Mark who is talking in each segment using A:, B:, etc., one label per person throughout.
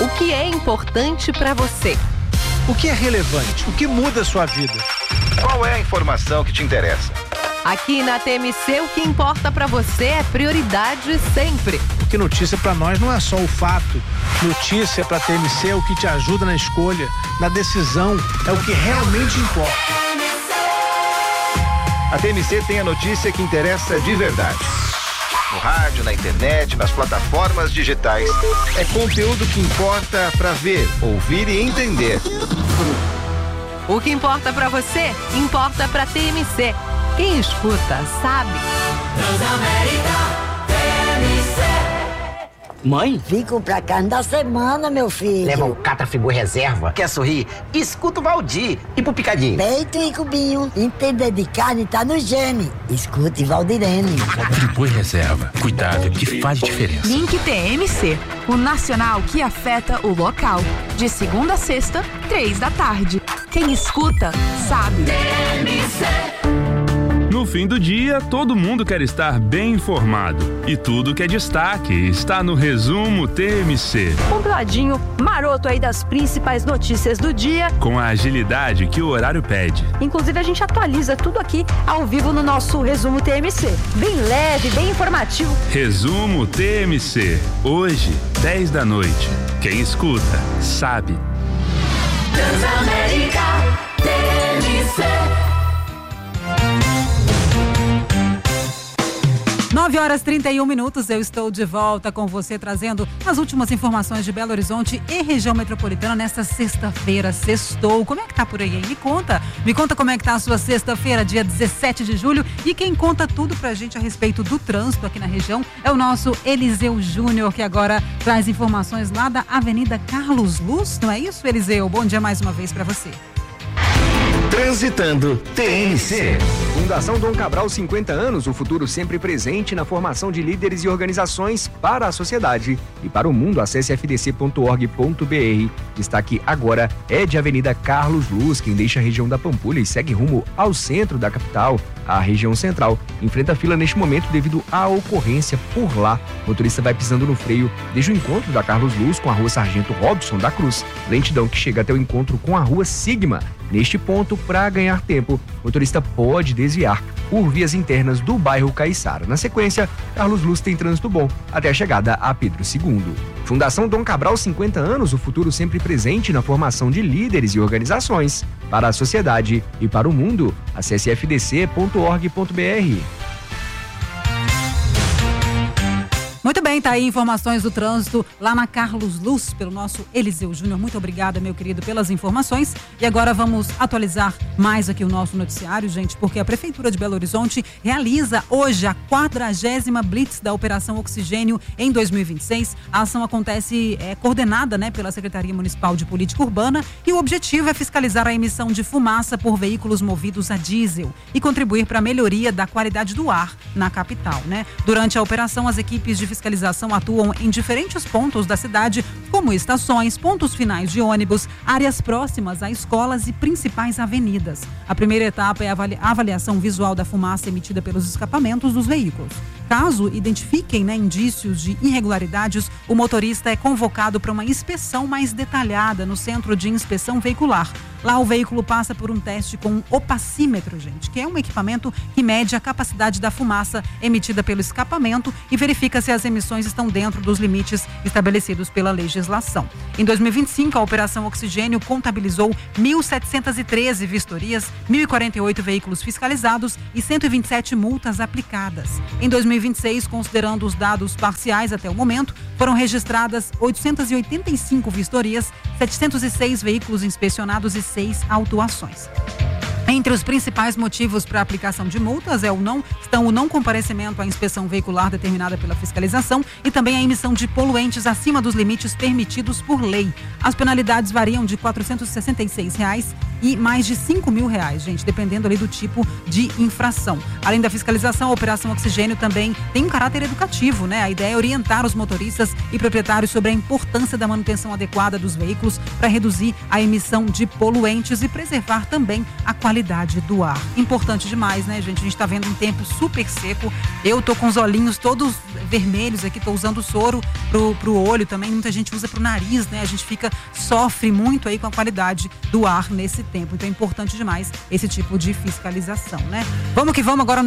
A: O que é importante para você?
B: O que é relevante? O que muda a sua vida?
C: Qual é a informação que te interessa?
A: Aqui na TMC, o que importa para você é prioridade sempre.
B: Porque notícia para nós não é só o fato. Notícia para TMC é o que te ajuda na escolha, na decisão, é o que realmente importa.
C: A TMC tem a notícia que interessa de verdade. No rádio, na internet, nas plataformas digitais. É conteúdo que importa para ver, ouvir e entender.
A: O que importa para você, importa para TMC. Quem escuta, sabe.
D: Transamérica, TMC.
E: Mãe?
F: Vim comprar carne da semana, meu filho.
E: Leva o Catafigur Reserva. Quer sorrir? Escuta o Valdir. E pro Picadinho?
F: Peito e cubinho. Entender de carne tá no gene. Escute Valdirene.
G: Catafigur Reserva. Cuidado que faz diferença.
H: Link TMC. O nacional que afeta o local. De segunda a sexta, 15h. Quem escuta, sabe.
D: TMC.
I: No fim do dia, todo mundo quer estar bem informado. E tudo que é destaque está no Resumo TMC.
J: Compiladinho maroto aí das principais notícias do dia.
I: Com a agilidade que o horário pede.
J: Inclusive, a gente atualiza tudo aqui ao vivo no nosso Resumo TMC. Bem leve, bem informativo.
I: Resumo TMC. Hoje, 10 da noite. Quem escuta, sabe.
D: Transamérica, TMC.
K: 9h31, eu estou de volta com você trazendo as últimas informações de Belo Horizonte e região metropolitana nesta sexta-feira, sextou. Como é que tá por aí, hein? Me conta como é que tá a sua sexta-feira, dia 17 de julho, e quem conta tudo pra gente a respeito do trânsito aqui na região é o nosso Eliseu Júnior, que agora traz informações lá da Avenida Carlos Luz, não é isso, Eliseu? Bom dia mais uma vez pra você.
C: Transitando TMC.
L: Fundação Dom Cabral, 50 anos, o futuro sempre presente na formação de líderes e organizações para a sociedade e para o mundo. Acesse fdc.org.br. Destaque agora é de Avenida Carlos Luz, quem deixa a região da Pampulha e segue rumo ao centro da capital. A região central enfrenta fila neste momento devido à ocorrência por lá. O motorista vai pisando no freio desde o encontro da Carlos Luz com a rua Sargento Robson da Cruz. Lentidão que chega até o encontro com a rua Sigma. Neste ponto, para ganhar tempo, o motorista pode desviar por vias internas do bairro Caiçara. Na sequência, Carlos Luz tem trânsito bom até a chegada a Pedro II. Fundação Dom Cabral, 50 anos, o futuro sempre presente na formação de líderes e organizações para a sociedade e para o mundo. Acesse fdc.org.br.
K: Muito bem, tá aí informações do trânsito lá na Carlos Luz, pelo nosso Eliseu Júnior. Muito obrigada, meu querido, pelas informações. E agora vamos atualizar mais aqui o nosso noticiário, gente, porque a Prefeitura de Belo Horizonte realiza hoje a 40ª Blitz da Operação Oxigênio em 2026. A ação acontece coordenada, pela Secretaria Municipal de Política Urbana e o objetivo é fiscalizar a emissão de fumaça por veículos movidos a diesel e contribuir para a melhoria da qualidade do ar na capital, Durante a operação, as equipes de fiscalização atuam em diferentes pontos da cidade, como estações, pontos finais de ônibus, áreas próximas a escolas e principais avenidas. A primeira etapa é a avaliação visual da fumaça emitida pelos escapamentos dos veículos. Caso identifiquem indícios de irregularidades, o motorista é convocado para uma inspeção mais detalhada no Centro de Inspeção Veicular. Lá o veículo passa por um teste com um opacímetro, gente, que é um equipamento que mede a capacidade da fumaça emitida pelo escapamento e verifica se as emissões estão dentro dos limites estabelecidos pela legislação. Em 2025, a Operação Oxigênio contabilizou 1.713 vistorias, 1.048 veículos fiscalizados e 127 multas aplicadas. Em 2026, considerando os dados parciais até o momento, foram registradas 885 vistorias, 706 veículos inspecionados e 6 autuações. Entre os principais motivos para a aplicação de multas estão o não comparecimento à inspeção veicular determinada pela fiscalização e também a emissão de poluentes acima dos limites permitidos por lei. As penalidades variam de R$ 466 e mais de R$5 mil, gente, dependendo ali do tipo de infração. Além da fiscalização, a Operação Oxigênio também tem um caráter educativo, né? A ideia é orientar os motoristas e proprietários sobre a importância da manutenção adequada dos veículos para reduzir a emissão de poluentes e preservar também a qualidade do ar. Importante demais, né, gente? A gente tá vendo um tempo super seco. Eu tô com os olhinhos todos vermelhos aqui, tô usando soro pro olho também. Muita gente usa pro nariz, né? A gente sofre muito aí com a qualidade do ar nesse tempo. Então é importante demais esse tipo de fiscalização, né? Vamos que vamos, agora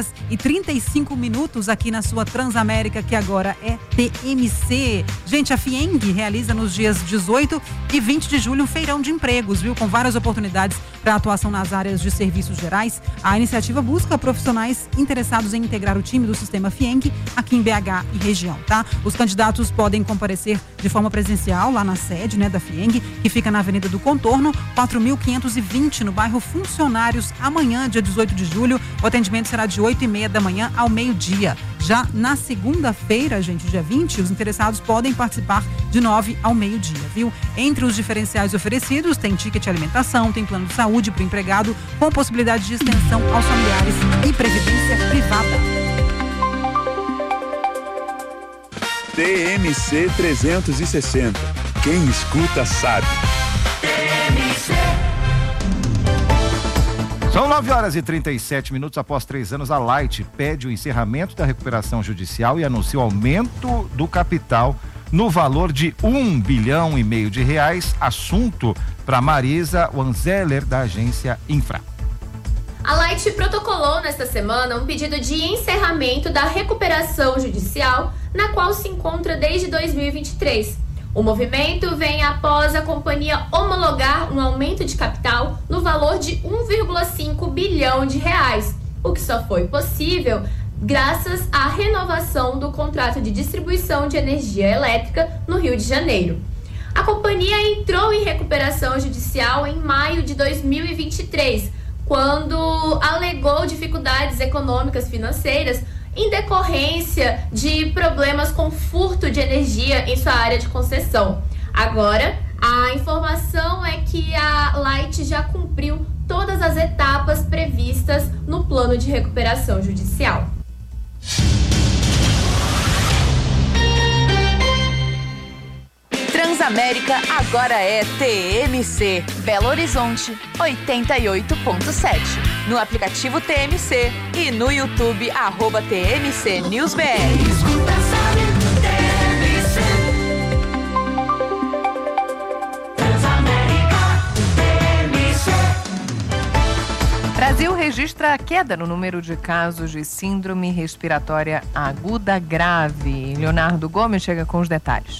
K: 9h35 aqui na sua Transamérica, que agora é TMC. Gente, a FIENG realiza nos dias 18 e 20 de julho um feirão de empregos, viu? Com várias oportunidades para atuação nas áreas de serviços gerais. A iniciativa busca profissionais interessados em integrar o time do sistema FIENG aqui em BH e região, tá? Os candidatos podem comparecer de forma presencial lá na sede, né, da FIENG, que fica na Avenida do Contorno, 4.520, no bairro Funcionários, amanhã, dia 18 de julho. O atendimento será de 8h30 da manhã ao meio-dia. Já na segunda-feira, gente, dia 20, os interessados podem participar de 9 ao meio-dia, viu? Entre os diferenciais oferecidos, tem ticket alimentação, tem plano de saúde para o empregado, com possibilidade de extensão aos familiares e previdência privada.
M: TMC 360. Quem escuta sabe.
C: São 9h37. Após 3 anos, a Light pede o encerramento da recuperação judicial e anuncia o aumento do capital no valor de R$1,5 bilhão de reais. Assunto para Marisa Wanzeler, da agência Infra.
N: A Light protocolou nesta semana um pedido de encerramento da recuperação judicial, na qual se encontra desde 2023. O movimento vem após a companhia homologar um aumento de capital no valor de R$1,5 bilhão de reais, o que só foi possível graças à renovação do contrato de distribuição de energia elétrica no Rio de Janeiro. A companhia entrou em recuperação judicial em maio de 2023, quando alegou dificuldades econômicas financeiras em decorrência de problemas com furto de energia em sua área de concessão. Agora, a informação é que a Light já cumpriu todas as etapas previstas no plano de recuperação judicial.
H: Transamérica agora é TMC. Belo Horizonte 88.7. No aplicativo TMC e no YouTube @TMC News BR.
A: Brasil registra queda no número de casos de síndrome respiratória aguda grave. Leonardo Gomes chega com os detalhes.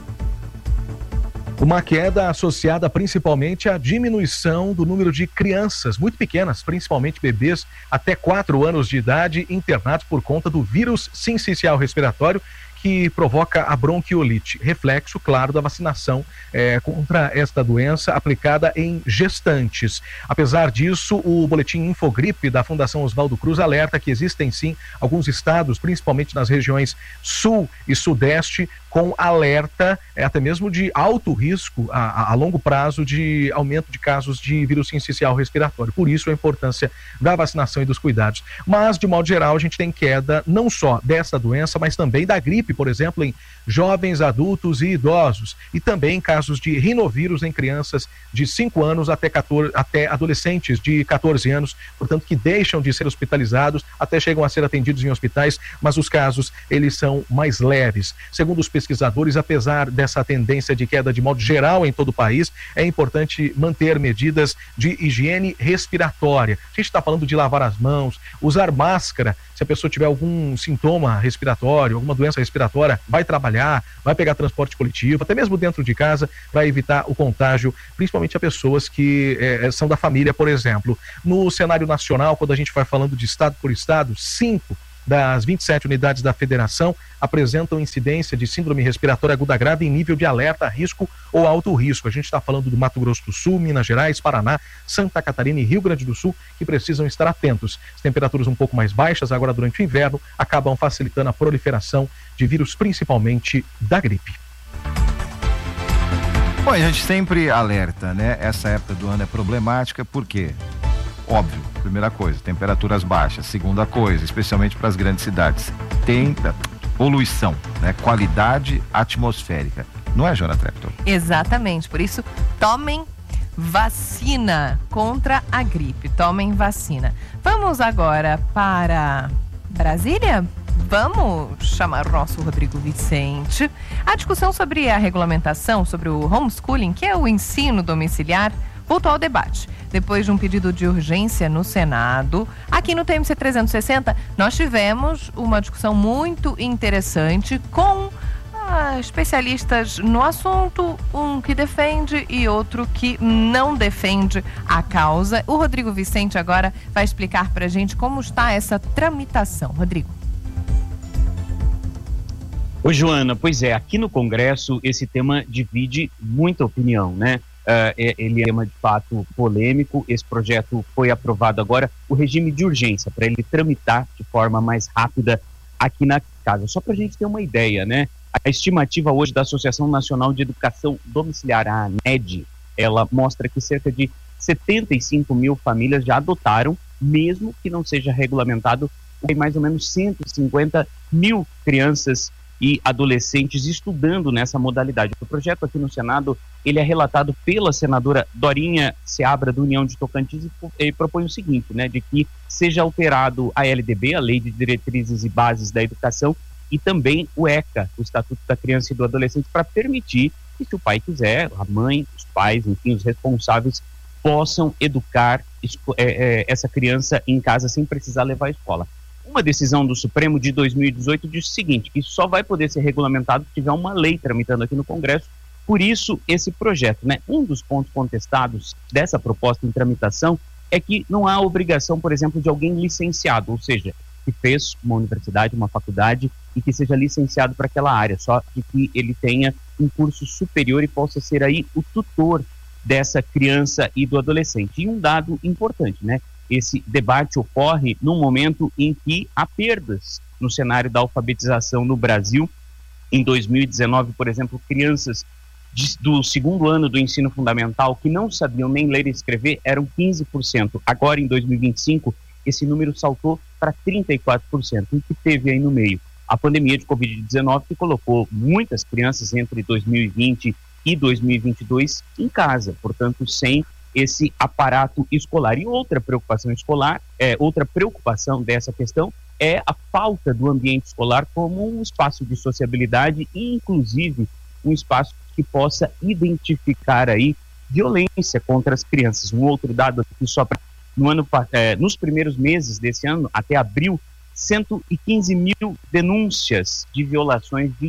O: Uma queda associada principalmente à diminuição do número de crianças muito pequenas, principalmente bebês até 4 anos de idade, internados por conta do vírus sincicial respiratório, que provoca a bronquiolite, reflexo, claro, da vacinação contra esta doença aplicada em gestantes. Apesar disso, o boletim Infogripe da Fundação Oswaldo Cruz alerta que existem sim alguns estados, principalmente nas regiões sul e sudeste, com alerta até mesmo de alto risco a longo prazo de aumento de casos de vírus sincicial respiratório. Por isso a importância da vacinação e dos cuidados. Mas, de modo geral, a gente tem queda não só dessa doença, mas também da gripe, por exemplo, em jovens, adultos e idosos. E também casos de rinovírus em crianças de 5 anos até adolescentes de 14 anos, portanto, que deixam de ser hospitalizados, até chegam a ser atendidos em hospitais, mas os casos, eles são mais leves. Segundo os pesquisadores, apesar dessa tendência de queda de modo geral em todo o país, é importante manter medidas de higiene respiratória. A gente está falando de lavar as mãos, usar máscara, se a pessoa tiver algum sintoma respiratório, alguma doença respiratória, vai trabalhar, vai pegar transporte coletivo, até mesmo dentro de casa, para evitar o contágio, principalmente a pessoas que são da família, por exemplo. No cenário nacional, quando a gente vai falando de estado por estado, 5 das 27 unidades da federação apresentam incidência de síndrome respiratória aguda grave em nível de alerta, risco ou alto risco. A gente está falando do Mato Grosso do Sul, Minas Gerais, Paraná, Santa Catarina e Rio Grande do Sul, que precisam estar atentos. As temperaturas um pouco mais baixas agora durante o inverno acabam facilitando a proliferação de vírus, principalmente da gripe.
C: Bom, a gente sempre alerta, né? Essa época do ano é problemática, por quê? Óbvio, primeira coisa, temperaturas baixas. Segunda coisa, especialmente para as grandes cidades, tem poluição, né? Qualidade atmosférica. Não é, Joana Trepton?
A: Exatamente, por isso tomem vacina contra a gripe. Tomem vacina. Vamos agora para Brasília? Vamos chamar o nosso Rodrigo Vicente. A discussão sobre a regulamentação, sobre o homeschooling, que é o ensino domiciliar, voltou ao debate. Depois de um pedido de urgência no Senado, aqui no TMC 360, nós tivemos uma discussão muito interessante com especialistas no assunto, um que defende e outro que não defende a causa. O Rodrigo Vicente agora vai explicar pra gente como está essa tramitação. Rodrigo.
P: Oi, Joana, pois é, aqui no Congresso esse tema divide muita opinião, né? Ele é um tema de fato polêmico. Esse projeto foi aprovado agora, o regime de urgência, para ele tramitar de forma mais rápida aqui na casa. Só para a gente ter uma ideia, né? A estimativa hoje da Associação Nacional de Educação Domiciliar, a ANED, ela mostra que cerca de 75 mil famílias já adotaram, mesmo que não seja regulamentado, tem mais ou menos 150 mil crianças e adolescentes estudando nessa modalidade. O projeto aqui no Senado, ele é relatado pela senadora Dorinha Seabra, do União de Tocantins, e propõe o seguinte, né, de que seja alterado a LDB, a Lei de Diretrizes e Bases da Educação, e também o ECA, o Estatuto da Criança e do Adolescente, para permitir que, se o pai quiser, a mãe, os pais, enfim, os responsáveis, possam educar essa criança em casa sem precisar levar à escola. Uma decisão do Supremo de 2018 diz o seguinte, que só vai poder ser regulamentado se tiver uma lei tramitando aqui no Congresso. Por isso, esse projeto, né? Um dos pontos contestados dessa proposta em tramitação é que não há obrigação, por exemplo, de alguém licenciado, ou seja, que fez uma universidade, uma faculdade e que seja licenciado para aquela área, só de que ele tenha um curso superior e possa ser aí o tutor dessa criança e do adolescente. E um dado importante, né? Esse debate ocorre num momento em que há perdas no cenário da alfabetização no Brasil. Em 2019, por exemplo, crianças do segundo ano do ensino fundamental que não sabiam nem ler e escrever eram 15%. Agora, em 2025, esse número saltou para 34%. O que teve aí no meio? A pandemia de Covid-19, que colocou muitas crianças entre 2020 e 2022 em casa, portanto, sem esse aparato escolar. E outra preocupação dessa questão é a falta do ambiente escolar como um espaço de sociabilidade e, inclusive, um espaço que possa identificar aí violência contra as crianças. Um outro dado aqui só para nos primeiros meses desse ano, até abril, 115 mil denúncias de violações de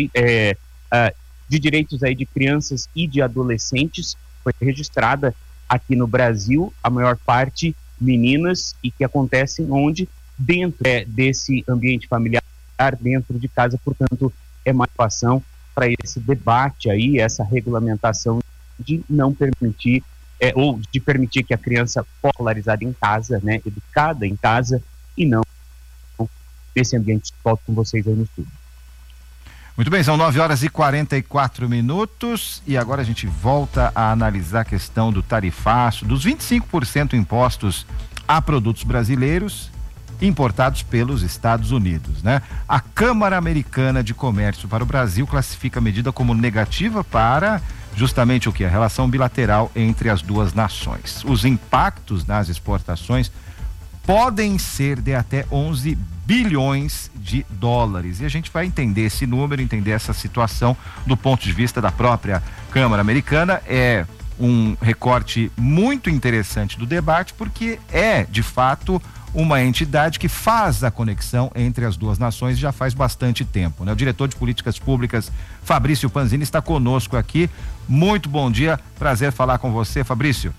P: direitos aí de crianças e de adolescentes foi registrada aqui no Brasil, a maior parte meninas, e que acontecem onde? Dentro desse ambiente familiar, dentro de casa. Portanto, é uma motivação para esse debate aí, essa regulamentação de não permitir, ou de permitir que a criança possa ser escolarizada em casa, né, educada em casa, e não nesse ambiente. Volto com vocês aí no estúdio.
C: Muito bem, são 9h44 e agora a gente volta a analisar a questão do tarifaço, dos 25% impostos a produtos brasileiros importados pelos Estados Unidos, né? A Câmara Americana de Comércio para o Brasil classifica a medida como negativa para justamente o que? A relação bilateral entre as duas nações. Os impactos nas exportações podem ser de até 11 bilhões de dólares. E a gente vai entender esse número, entender essa situação do ponto de vista da própria Câmara Americana. É um recorte muito interessante do debate, porque é, de fato, uma entidade que faz a conexão entre as duas nações já faz bastante tempo, né? O diretor de políticas públicas, Fabrício Panzini, está conosco aqui. Muito bom dia, prazer falar com você, Fabrício.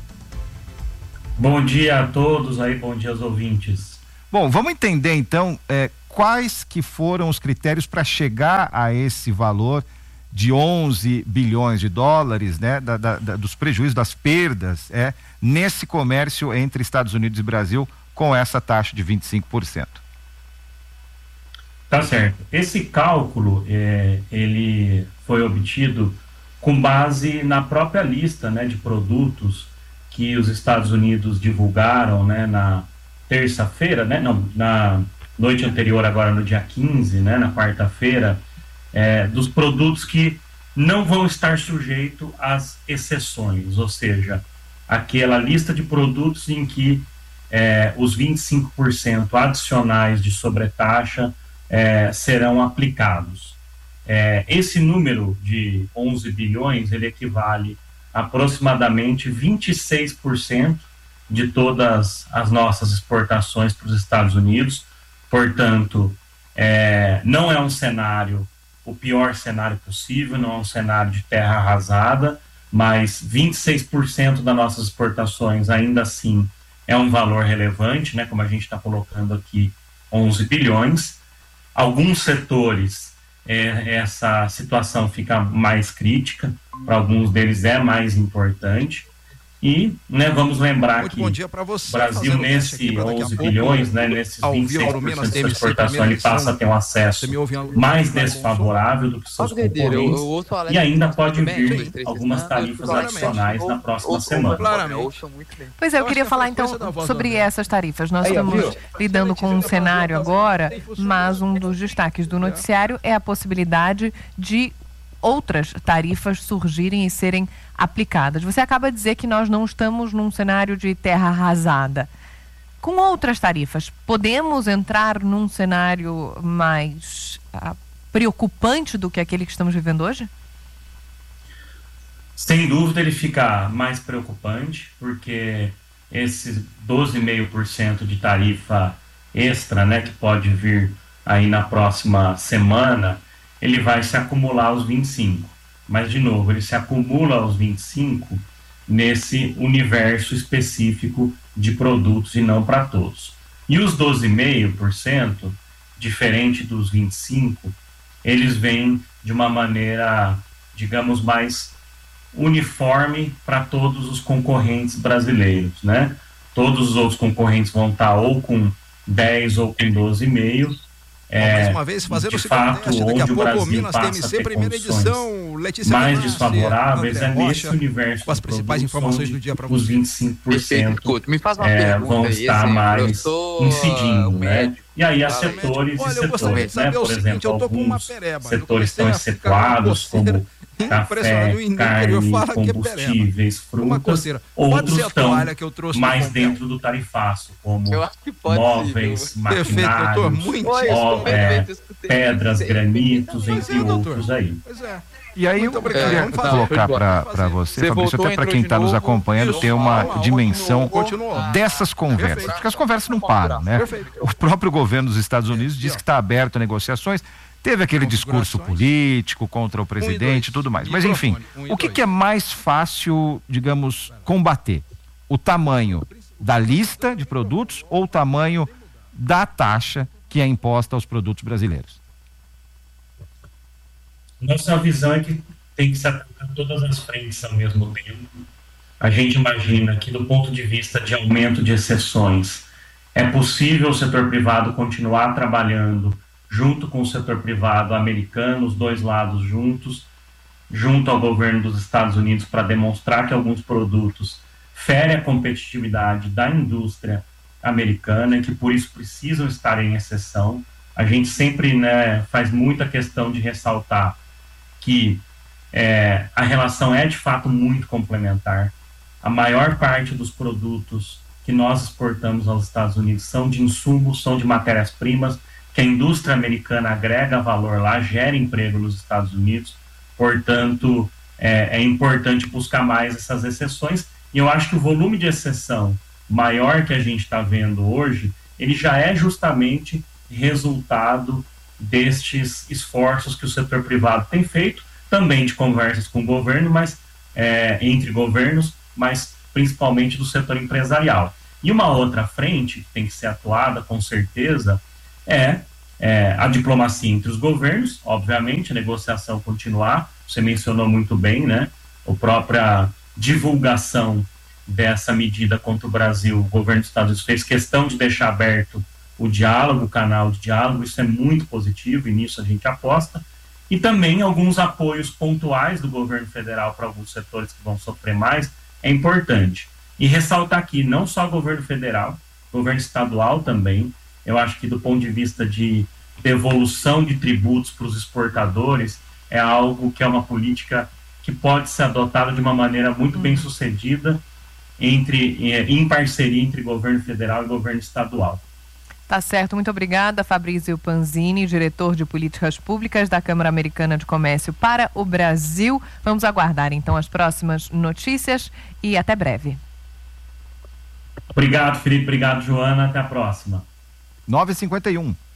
Q: Bom dia a todos aí, bom dia aos ouvintes.
C: Bom, vamos entender então quais que foram os critérios para chegar a esse valor de 11 bilhões de dólares, né, dos prejuízos, das perdas, nesse comércio entre Estados Unidos e Brasil com essa taxa de 25%.
Q: Tá certo. Esse cálculo, ele foi obtido com base na própria lista, né, de produtos que os Estados Unidos divulgaram, né, na terça-feira, né, não, na noite anterior, agora no dia 15, né, na quarta-feira, dos produtos que não vão estar sujeitos às exceções, ou seja, aquela lista de produtos em que os 25% adicionais de sobretaxa serão aplicados. Esse número de 11 bilhões, ele equivale a aproximadamente 26% de todas as nossas exportações para os Estados Unidos. Portanto, não é um cenário, o pior cenário possível, não é um cenário de terra arrasada, mas 26% das nossas exportações ainda assim é um valor relevante, né, como a gente está colocando aqui, 11 bilhões. Alguns setores, essa situação fica mais crítica, para alguns deles é mais importante. E, né, vamos lembrar que o Brasil, nesse 11 bilhões, né, nesses 26% de exportação, ele passa a ter um acesso mais desfavorável do que seus concorrentes, e ainda pode vir algumas tarifas adicionais na próxima semana.
A: Pois é, eu queria falar então sobre essas tarifas. Nós estamos lidando com um cenário agora, mas um dos destaques do noticiário é a possibilidade de outras tarifas surgirem e serem aplicadas. Você acaba de dizer que nós não estamos num cenário de terra arrasada. Com outras tarifas, podemos entrar num cenário mais preocupante do que aquele que estamos vivendo hoje?
Q: Sem dúvida ele fica mais preocupante, porque esses 12,5% de tarifa extra, né, que pode vir aí na próxima semana, ele vai se acumular aos 25. Mas, de novo, ele se acumula aos 25 nesse universo específico de produtos e não para todos. E os 12,5%, diferente dos 25%, eles vêm de uma maneira, digamos, mais uniforme para todos os concorrentes brasileiros, né? Todos os outros concorrentes vão estar ou com 10 ou com 12,5%.
R: Mais uma vez, fazendo o
Q: fato, onde o Brasil passa a ter
R: primeira edição, Letícia
Q: mais
R: Ganassi,
Q: desfavoráveis,
R: André
Q: nesse
R: Rocha,
Q: universo
R: com as principais informações do dia para
Q: os
R: você.
Q: 25%
S: Me faz uma pergunta
Q: vão
S: aí,
Q: estar
S: assim,
Q: mais
S: eu sou
Q: incidindo, né? E aí há
S: Fala aí.
Q: setores
R: Olha,
Q: e
R: eu gostaria de
Q: setores, né?
R: saber o
Q: Por
R: seguinte,
Q: exemplo,
R: eu tô com uma
Q: alguns
R: pereba. Eu
Q: setores
R: comecei
Q: estão
R: a ficar
Q: excetuados,
R: com
Q: como
R: impressionado.
Q: café,
R: O interior
Q: carne,
R: fala que é
Q: combustíveis,
R: Uma
Q: frutas.
R: coceira. Pode
Q: Outros
R: ser a
Q: estão
R: toalha que eu trouxe
Q: mais
R: do Pompeu.
Q: dentro do tarifaço, como
S: Eu acho que pode
Q: móveis,
S: ser,
R: Perfeito, doutor.
Q: maquinários,
R: Muito
Q: pedras, granitos,
R: Pois
Q: entre
R: doutor.
Q: outros aí.
R: Pois é.
C: E aí
R: Muito
C: eu
R: obrigado.
C: queria
R: Vamos fazer.
C: colocar
R: Foi
C: para você,
S: Você
C: Fabrício,
S: voltou,
C: até para
S: entrou
C: quem
S: de
C: está nos
S: novo.
C: acompanhando,
R: Isso.
C: ter uma
R: Continuou.
C: dimensão
R: Continuou.
C: dessas conversas, porque as conversas não param, né?
R: Perfeito.
C: O próprio governo dos Estados Unidos diz que está aberto a negociações, teve aquele discurso político contra o presidente e tudo mais, mas enfim, o que é mais fácil, digamos, combater? O tamanho da lista de produtos ou o tamanho da taxa que é imposta aos produtos brasileiros?
Q: Nossa visão é que tem que se atacar todas as frentes ao mesmo tempo. A gente imagina que, do ponto de vista de aumento de exceções, é possível o setor privado continuar trabalhando junto com o setor privado americano, os dois lados juntos, junto ao governo dos Estados Unidos, para demonstrar que alguns produtos ferem a competitividade da indústria americana e que, por isso, precisam estar em exceção. A gente sempre, né, faz muita questão de ressaltar que a relação é de fato muito complementar. A maior parte dos produtos que nós exportamos aos Estados Unidos são de insumos, são de matérias-primas, que a indústria americana agrega valor lá, gera emprego nos Estados Unidos. Portanto, é importante buscar mais essas exceções. E eu acho que o volume de exceção maior que a gente está vendo hoje, ele já é justamente resultado destes esforços que o setor privado tem feito, também de conversas com o governo, mas entre governos, mas principalmente do setor empresarial. E uma outra frente que tem que ser atuada, com certeza, é a diplomacia entre os governos, obviamente, a negociação continuar. Você mencionou muito bem, né? A própria divulgação dessa medida contra o Brasil, o governo dos Estados Unidos fez questão de deixar aberto o diálogo, o canal de diálogo. Isso é muito positivo e nisso a gente aposta. e também alguns apoios pontuais do governo federal para alguns setores que vão sofrer mais, é importante. E ressaltar aqui, não só o governo federal, governo estadual também. Eu acho que do ponto de vista de devolução de tributos para os exportadores, é algo que é uma política que pode ser adotada de uma maneira muito bem sucedida em parceria entre governo federal e governo estadual.
A: Tá certo, muito obrigada, Fabrício Panzini, diretor de políticas públicas da Câmara Americana de Comércio para o Brasil. Vamos aguardar então as próximas notícias e até breve.
Q: Obrigado, Felipe, obrigado, Joana, até a próxima.
C: 9h51.